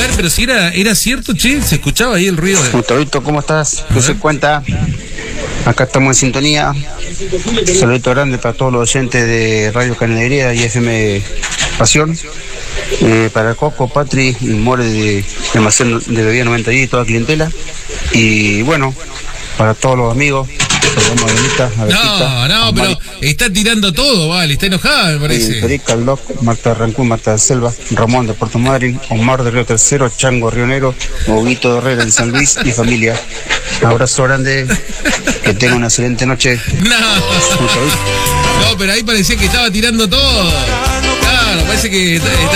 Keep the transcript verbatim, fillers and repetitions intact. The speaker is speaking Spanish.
ver, pero si era, era cierto, che, se escuchaba ahí el ruido de... Gustavito, ¿cómo estás? ¿Qué se cuenta? Acá estamos en sintonía. Un saludito grande para todos los oyentes de Radio Canedería y F M Pasión. Eh, para Coco, Patri y More de, de Almacén de Bebida noventa y toda clientela. Y bueno, para todos los amigos. Adelita, no, no, pero Mari. Está tirando todo, vale, está enojada, me parece. Federica, Loc, Marta Rancún, Marta de Selva, Ramón de Puerto Madryn, Omar de Río Tercero, Chango Río Negro, Huguito de Herrera en San Luis y familia. Abrazo grande, que tenga una excelente noche. No, no, pero ahí parecía que estaba tirando todo. Claro, parece que está, está